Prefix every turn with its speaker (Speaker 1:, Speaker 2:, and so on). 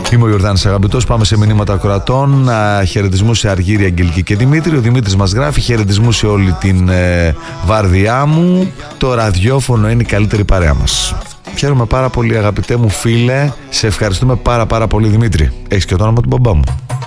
Speaker 1: Είμαι ο Ιορδάνης Αγαπητός, πάμε σε μηνύματα ακροατών. Χαιρετισμούς σε Αργύρη, Αγγελική και Δημήτρη. Ο Δημήτρης μας γράφει: χαιρετισμούς σε όλη την βάρδιά μου. Το ραδιόφωνο είναι η καλύτερη παρέα μας. Χαίρομαι πάρα πολύ, αγαπητέ μου φίλε. Σε ευχαριστούμε πάρα πολύ, Δημήτρη. Έχεις και το όνομα του μπαμπά μου.